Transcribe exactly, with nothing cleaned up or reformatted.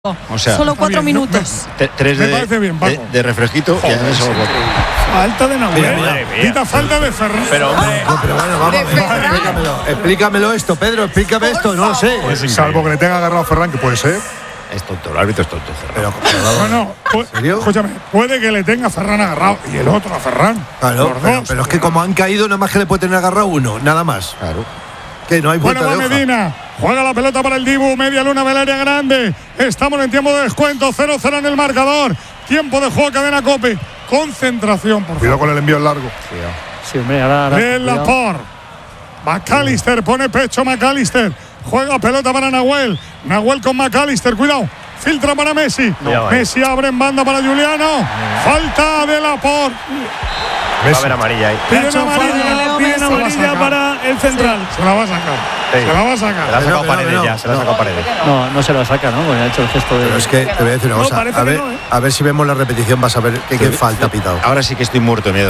O sea, solo cuatro bien, minutos. te- tres Me de, parece bien, de, Paco. de refresquito y además solo cuatro. Falta de Nahuel. Mira, mira, mira. Quita falta de Ferran. Pero hombre, No, pero bueno, vamos, explícamelo. Explícamelo esto, Pedro, explícame esto, no lo sé. Salvo que le tenga agarrado a Ferran, que puede ser. Es tonto, el árbitro es tonto. Ferran. Pero, pero vamos, Bueno, pu- serio? escúchame, puede que le tenga a Ferran agarrado y el otro a Ferran. claro, Los pero, dos. pero es que como han caído, nada más que le puede tener agarrado uno, nada más. Claro. Que no hay vuelta Bueno, va de hoja. Medina. Juega la pelota para el Dibu. Media luna del área grande. Estamos en tiempo de descuento. cero cero en el marcador. Tiempo de juego, cadena Cope. Concentración, por Cuidado favor. con el envío largo. Sí, hombre, ahora. ahora De cuidado. Laporte. McAllister pone pecho. McAllister. Juega pelota para Nahuel. Nahuel con McAllister. Cuidado. Filtra para Messi. Cuidado ahí. Messi abre en banda para Juliano. Falta de Laporte. va a haber amarilla ahí. Piden hecho falta, amarilla. Leo Piden Messi. amarilla para el central. Se la va a sacar. Sí. Se la va a Se la sacar. ha sacado no, Paredes no, ya, se la ha no. sacado Paredes. No, no se la saca, ¿no? Porque ha hecho el gesto de. Pero es que te voy a decir una No, cosa. parece A que ver, no, ¿eh? a ver si vemos la repetición, vas a ver qué, qué falta ha pitado. Ahora sí que estoy muerto de miedo.